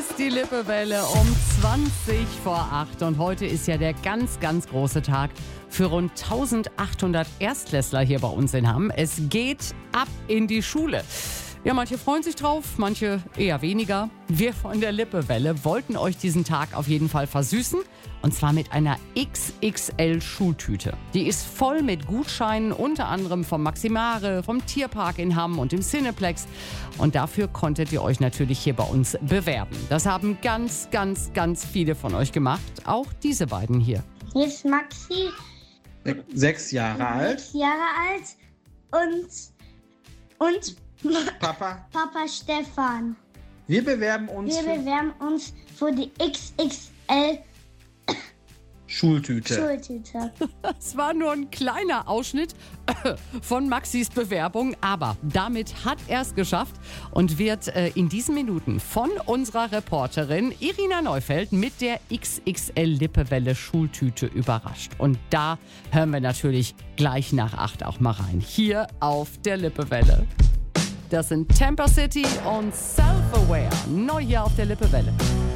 ist die Lippewelle um 20 vor 8 und heute ist ja der ganz, ganz große Tag für rund 1800 Erstklässler hier bei uns in Hamm. Es geht ab in die Schule. Ja, manche freuen sich drauf, manche eher weniger. Wir von der Lippewelle wollten euch diesen Tag auf jeden Fall versüßen. Und zwar mit einer XXL-Schultüte. Die ist voll mit Gutscheinen, unter anderem vom Maximare, vom Tierpark in Hamm und dem Cineplex. Und dafür konntet ihr euch natürlich hier bei uns bewerben. Das haben ganz, ganz, ganz viele von euch gemacht. Auch diese beiden hier. Hier ist Maxi, 6 Jahre alt. 6 Jahre alt und Papa, Stefan. wir bewerben uns Wir für bewerben uns für die XXL Schultüte. Schultüte. Es war nur ein kleiner Ausschnitt von Maxis Bewerbung, aber damit hat er es geschafft und wird in diesen Minuten von unserer Reporterin Irina Neufeld mit der XXL Lippewelle Schultüte überrascht. Und da hören wir natürlich gleich nach 8 auch mal rein. Hier auf der Lippewelle. Das sind Temper City und Self-Aware. Neu hier auf der Lippewelle.